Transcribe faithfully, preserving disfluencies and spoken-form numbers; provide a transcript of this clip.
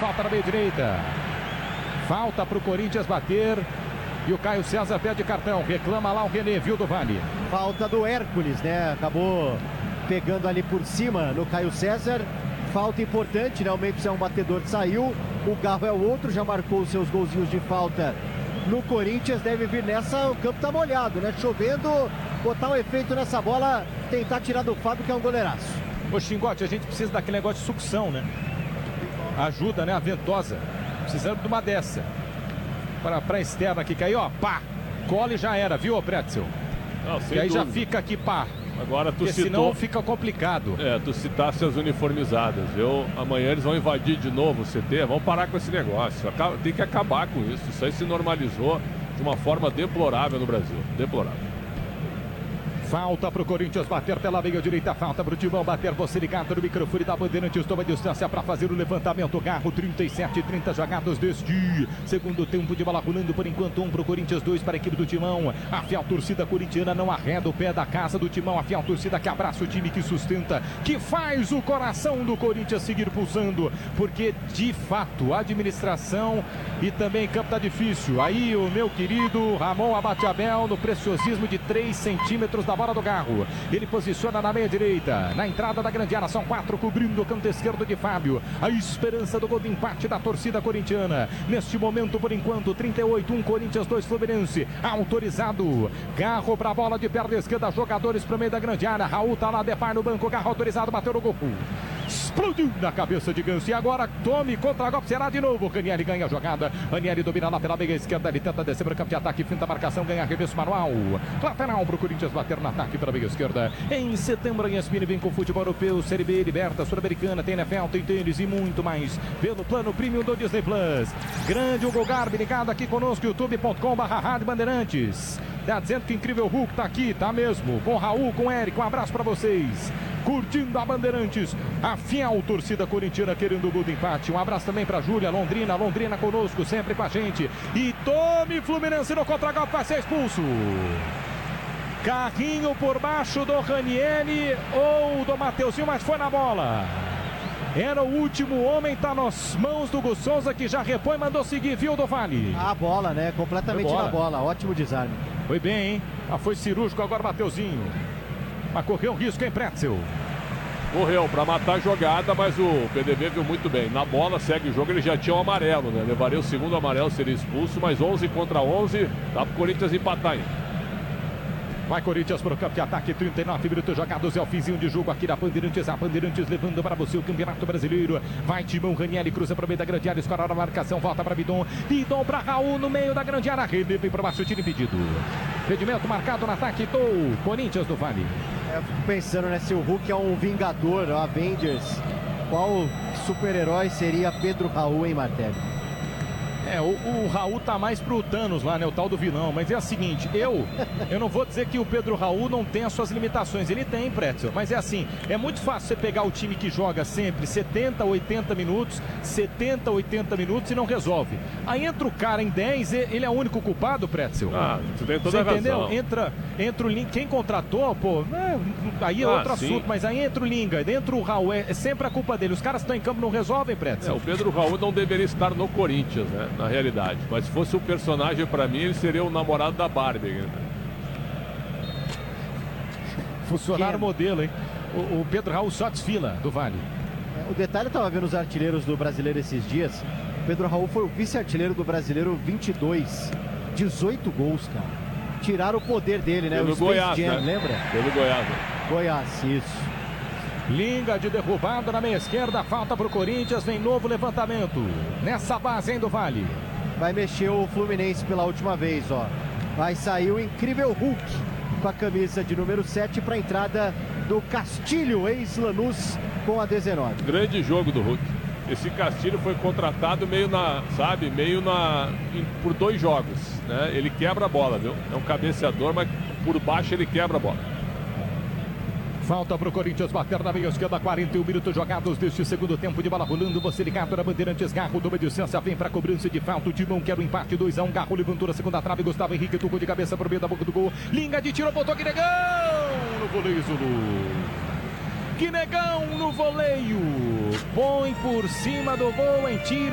falta na meia direita. Falta para o Corinthians bater. E o Caio César pede cartão. Reclama lá o René, viu, do Vale? Falta do Hércules, né? Acabou pegando ali por cima no Caio César. Falta importante, né? O Memphis é um batedor que saiu. O Garro é o outro, já marcou os seus golzinhos de falta no Corinthians. Deve vir nessa, o campo tá molhado, né? Chovendo, botar um efeito nessa bola, tentar tirar do Fábio, que é um goleiraço. Ô, Xingote, a gente precisa daquele negócio de sucção, né? Ajuda, né? A ventosa. Precisando de uma dessa. Para pra externa aqui, caiu, ó, pá. Cola e já era, viu, Pretzel? Não, e aí dúvida. Já fica aqui, pá. Agora tu Porque citou... senão fica complicado. É, tu citasse as uniformizadas. Eu, amanhã eles vão invadir de novo o C T, vão parar com esse negócio. Acaba, tem que acabar com isso. Isso aí se normalizou de uma forma deplorável no Brasil. Deplorável. Falta para o Corinthians bater pela meia direita. Falta para o Timão bater. Você ligado no microfone da Bandeirantes. Toma distância para fazer o levantamento. Garro, trinta e sete, trinta jogadas deste segundo tempo de bola rolando. Por enquanto, um para o Corinthians, dois para a equipe do Timão. A fiel torcida corintiana não arreda o pé da casa do Timão. A fiel torcida que abraça o time, que sustenta, que faz o coração do Corinthians seguir pulsando. Porque, de fato, a administração e também campo tá difícil. Aí o meu querido Ramon Abate-Abel no preciosismo de três centímetros da bola do Garro. Ele posiciona na meia direita, na entrada da grande área, são quatro cobrindo o canto esquerdo de Fábio. A esperança do gol de empate da torcida corintiana. Neste momento, por enquanto, trinta e oito, um Corinthians, dois Fluminense. Autorizado. Garro para a bola de perna esquerda, jogadores para o meio da grande área. Raul tá lá, Depar no banco, Garro autorizado, bateu no gol. Explodiu na cabeça de Ganso. E agora tome contra-golpe, será de novo. Ranieri ganha a jogada. Ranieri domina lá pela meia esquerda. Ele tenta descer para o campo de ataque. Finta a marcação, ganha arremesso manual. Lateral para o Corinthians bater no ataque pela meia esquerda. Em setembro, a E S P N vem com futebol europeu, Série B, Liberta, Sul-Americana, tem N F L, tem tênis e muito mais. Pelo plano premium do Disney Plus. Grande Hugo Garbi ligado aqui conosco, youtube ponto com barra Rádio Bandeirantes. Tá dizendo que incrível Hulk tá aqui, tá mesmo. Com Raul, com Eric, um abraço para vocês. Curtindo a Bandeirantes, a fiel torcida corintiana querendo o gol do empate. Um abraço também para Júlia, Londrina, Londrina conosco, sempre com a gente. E tome Fluminense no contra-golpe, vai ser expulso. Carrinho por baixo do Ranieri ou do Mateuzinho, mas foi na bola. Era o último homem, tá nas mãos do Gus Souza, que já repõe, mandou seguir, viu, do Vale? A bola, né? Completamente bola. Na bola, ótimo desarme. Foi bem, hein? Ah, foi cirúrgico agora, Mateuzinho. Mas correu um risco, hein, Pretzel? Correu para matar a jogada, mas o P D V viu muito bem. Na bola, segue o jogo, ele já tinha um amarelo, né? Levaria o segundo amarelo, seria expulso, mas onze contra onze, dá pro Corinthians empatar ainda. Vai Corinthians para o campo de ataque, trinta e nove minutos jogados, é o finzinho de jogo aqui da Bandeirantes, a Bandeirantes levando para você o Campeonato Brasileiro. Vai Timão, Ranieri, cruza para o meio da grande área, escora a marcação, volta para Bidon, Bidon para Raul no meio da grande área, René vem para baixo, tiro impedido. Impedimento marcado no ataque do Corinthians do Vale. Eu fico pensando, né, se o Hulk é um vingador, o Avengers, qual super-herói seria Pedro Raul, hein, Martelli? É, o, o Raul tá mais pro Thanos lá, né? O tal do vilão. Mas é o seguinte, eu eu não vou dizer que o Pedro Raul não tem as suas limitações. Ele tem, Pretzel. Mas é assim, é muito fácil você pegar o time que joga sempre setenta, oitenta minutos, setenta, oitenta minutos e não resolve. Aí entra o cara em dez, ele é o único culpado, Pretzel. Ah, você tem toda você a entendeu? razão. Entra, entra o Linga. Quem contratou, pô, é, aí é ah, outro sim. assunto. Mas aí entra o Linga, entra o Raul. É, é sempre a culpa dele. Os caras estão em campo não resolvem, Pretzel. É, o Pedro Raul não deveria estar no Corinthians, né? Na realidade. Mas se fosse um personagem, pra mim, ele seria o namorado da Barbie. Né? Funcionário modelo, hein? O, o Pedro Raul só desfila do Vale. É, o detalhe, eu tava vendo os artilheiros do Brasileiro esses dias. O Pedro Raul foi o vice-artilheiro do Brasileiro vinte e dois. dezoito gols, cara. Tiraram o poder dele, né? Pelo o Space Goiás, Jam, né? lembra? Pelo Goiás. Né? Goiás, isso. Linga de derrubada na meia esquerda, falta pro Corinthians, vem novo levantamento. Nessa base, hein, do Vale. Vai mexer o Fluminense pela última vez, ó. Vai sair o incrível Hulk com a camisa de número sete para a entrada do Castilho, ex-Lanús, com a dezenove. Grande jogo do Hulk. Esse Castilho foi contratado meio na, sabe, meio na, em, por dois jogos, né? Ele quebra a bola, viu? É um cabeceador, mas por baixo ele quebra a bola. Falta para o Corinthians bater na meia esquerda, quarenta e um minutos jogados deste segundo tempo de bola rolando. Você ligado na Bandeirantes, Garro toma licença, vem para a cobrança de falta. O Timão quer o empate, dois a um. Garro levantou na segunda trave, Gustavo Henrique tocou de cabeça para o meio da boca do gol. Linga de tiro, botou Guinegão no voleio, Zulu. Guinegão no voleio, põe por cima do gol em tiro.